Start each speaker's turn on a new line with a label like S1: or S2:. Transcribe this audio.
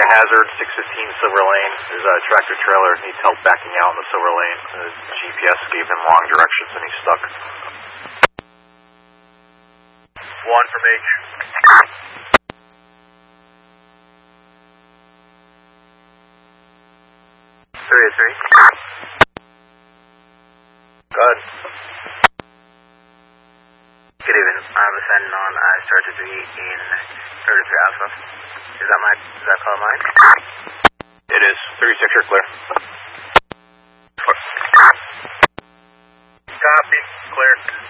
S1: hazard, 615 Silver Lane. There's a tractor trailer. Needs help backing out in the Silver Lane. The GPS gave him wrong directions and he's stuck.
S2: 1 from H. Three. Go ahead. Good evening. I'm ascending on I-33 in 33 Alpha. Is that call mine?
S1: It is. 36, you're clear.
S2: Copy. Clear.